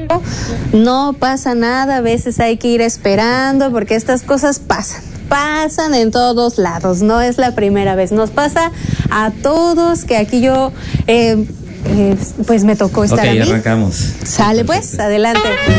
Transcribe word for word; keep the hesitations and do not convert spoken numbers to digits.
No pasa nada, a veces hay que ir esperando porque estas cosas pasan. Pasan en todos lados, no es la primera vez, nos pasa a todos que aquí yo, eh, eh, pues me tocó estar Ok, a mí. arrancamos. Sale pues, adelante.